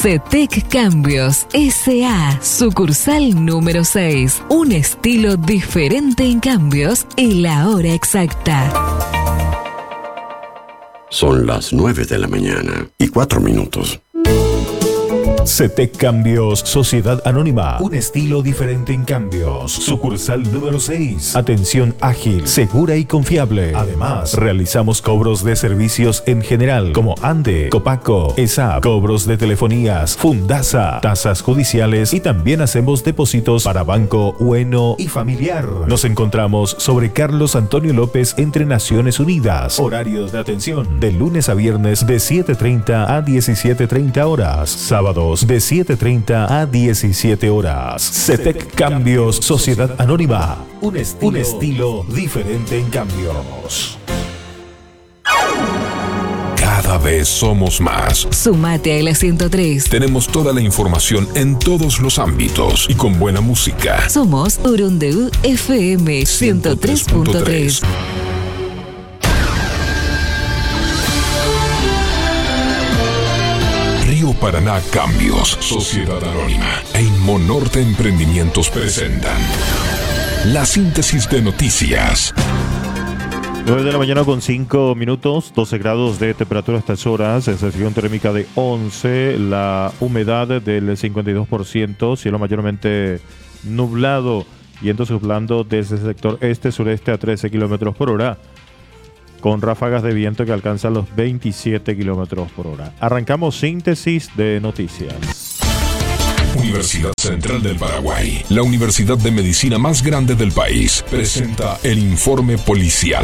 CETEC Cambios S.A. Sucursal número 6. Un estilo diferente en cambios y la hora exacta. Son las 9 de la mañana y 4 minutos. CETEC Cambios, Sociedad Anónima. Un estilo diferente en cambios. Sucursal número 6. Atención ágil, segura y confiable. Además, realizamos cobros de servicios en general, como ANDE, Copaco, ESAP, cobros de telefonías, Fundasa, tasas judiciales y también hacemos depósitos para Banco Bueno y Familiar. Nos encontramos sobre Carlos Antonio López entre Naciones Unidas. Horarios de atención de lunes a viernes de 7:30 a 17:30 horas. Sábados de 7:30 a 17 horas. CETEC Cambios, Sociedad Anónima. Un estilo diferente en cambios. Cada vez somos más. Sumate a la 103. Tenemos toda la información en todos los ámbitos y con buena música. Somos Urundeu FM 103.3. Río Paraná Cambios, Sociedad Anónima e Inmonorte Emprendimientos presentan la síntesis de noticias. 9 de la mañana con 5 minutos, 12 grados de temperatura a estas horas, sensación térmica de 11, la humedad del 52%, cielo mayormente nublado, viento soplando desde el sector este-sureste a 13 kilómetros por hora, con ráfagas de viento que alcanzan los 27 kilómetros por hora. Arrancamos síntesis de noticias. Universidad Central del Paraguay, la universidad de medicina más grande del país, presenta el informe policial.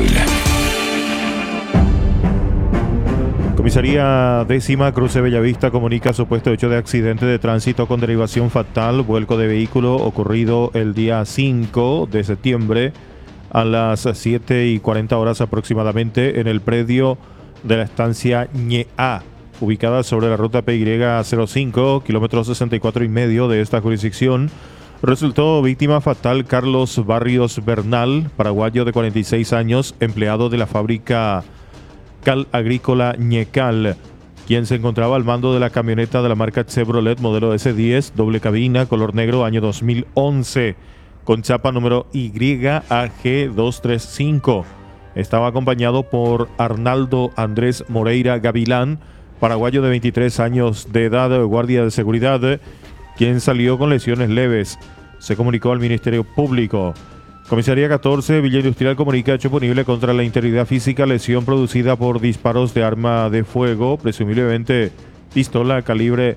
Comisaría 10ª Cruce Bellavista comunica supuesto hecho de accidente de tránsito con derivación fatal, vuelco de vehículo ocurrido el día 5 de septiembre a las 7:40 horas aproximadamente en el predio de la estancia Ñeá, ubicada sobre la ruta PY05, kilómetro 64,5 de esta jurisdicción. Resultó víctima fatal Carlos Barrios Bernal, paraguayo de 46 años, empleado de la fábrica Cal Agrícola Ñecal, quien se encontraba al mando de la camioneta de la marca Chevrolet modelo S10, doble cabina, color negro, año 2011, con chapa número YAG235. Estaba acompañado por Arnaldo Andrés Moreira Gavilán, paraguayo de 23 años de edad, guardia de seguridad, quien salió con lesiones leves. Se comunicó al Ministerio Público. Comisaría 14, Villa Industrial comunica hecho punible contra la integridad física, lesión producida por disparos de arma de fuego, presumiblemente pistola calibre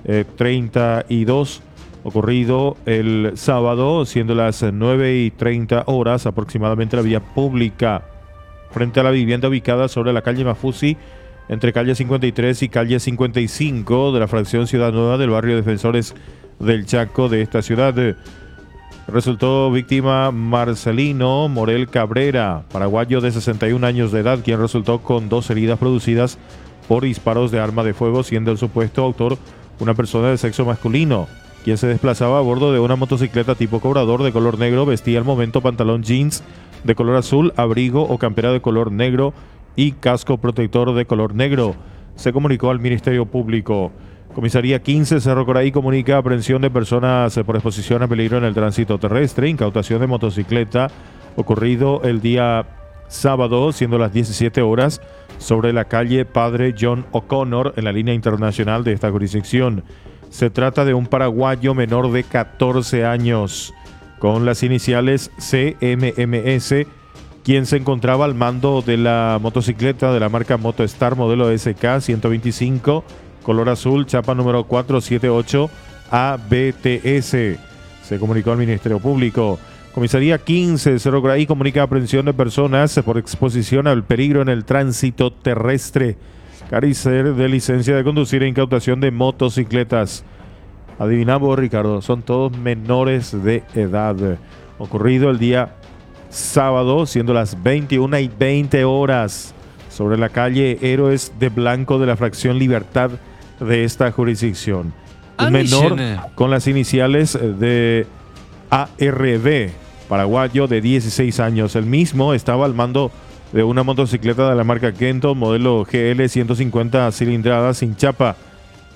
32, ocurrido el sábado, siendo las 9:30 horas aproximadamente la vía pública, frente a la vivienda ubicada sobre la calle Mafusi, entre calle 53 y calle 55 de la fracción Ciudad Nueva del barrio Defensores del Chaco de esta ciudad. Resultó víctima Marcelino Morel Cabrera, paraguayo de 61 años de edad, quien resultó con 2 heridas producidas por disparos de arma de fuego, siendo el supuesto autor una persona de sexo masculino, quien se desplazaba a bordo de una motocicleta tipo cobrador de color negro, vestía al momento pantalón jeans de color azul, abrigo o campera de color negro y casco protector de color negro. Se comunicó al Ministerio Público. Comisaría 15 Cerro Coraí comunica aprehensión de personas por exposición a peligro en el tránsito terrestre, incautación de motocicleta, ocurrido el día sábado, siendo las 17 horas, sobre la calle Padre John O'Connor, en la línea internacional de esta jurisdicción. Se trata de un paraguayo menor de 14 años, con las iniciales CMMS, quien se encontraba al mando de la motocicleta de la marca Motostar modelo SK 125, color azul, chapa número 478 ABTS. Se comunicó al Ministerio Público. Comisaría 15 Cerro Coraí comunica aprehensión de personas por exposición al peligro en el tránsito terrestre, carecer de licencia de conducir e incautación de motocicletas. Adivinamos, Ricardo, son todos menores de edad. Ocurrido el día sábado, siendo las 21:20 horas, sobre la calle Héroes de Blanco de la fracción Libertad de esta jurisdicción. Un menor con las iniciales de ARB, paraguayo de 16 años. El mismo estaba al mando de una motocicleta de la marca Kento, modelo GL 150 cilindradas sin chapa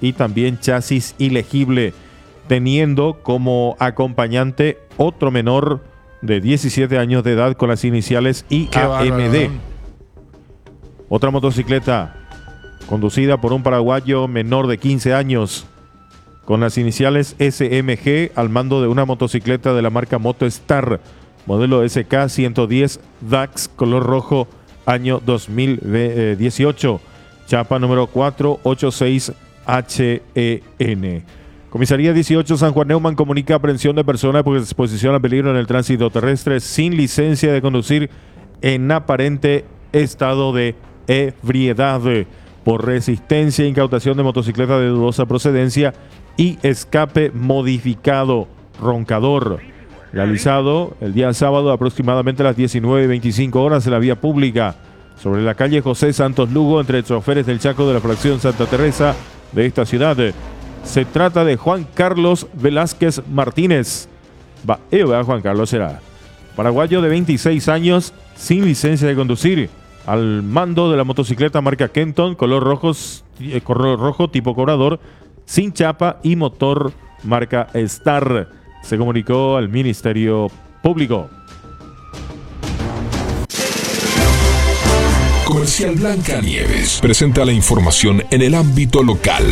y también chasis ilegible, teniendo como acompañante otro menor de 17 años de edad con las iniciales IAMD. Otra motocicleta conducida por un paraguayo menor de 15 años con las iniciales SMG al mando de una motocicleta de la marca Motostar, modelo SK110 DAX, color rojo, año 2018, chapa número 486HEN. Comisaría 18 San Juan Neumann comunica aprehensión de persona por exposición a peligro en el tránsito terrestre sin licencia de conducir en aparente estado de ebriedad, por resistencia e incautación de motocicleta de dudosa procedencia y escape modificado roncador, realizado el día sábado aproximadamente a las 19:25 horas en la vía pública sobre la calle José Santos Lugo entre choferes del Chaco de la fracción Santa Teresa de esta ciudad. Se trata de Juan Carlos Velázquez Martínez. Juan Carlos será paraguayo de 26 años sin licencia de conducir, al mando de la motocicleta marca Kenton, color rojo tipo cobrador, sin chapa y motor marca Star. Se comunicó al Ministerio Público. Comercial Blancanieves presenta la información en el ámbito local.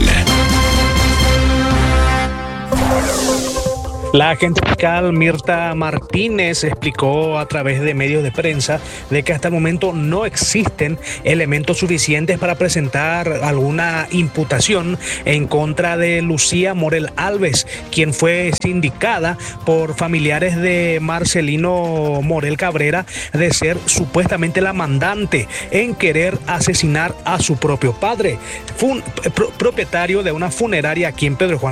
La agente fiscal Mirta Martínez explicó a través de medios de prensa de que hasta el momento no existen elementos suficientes para presentar alguna imputación en contra de Lucía Morel Alves, quien fue sindicada por familiares de Marcelino Morel Cabrera de ser supuestamente la mandante en querer asesinar a su propio padre, propietario de una funeraria aquí en Pedro Juan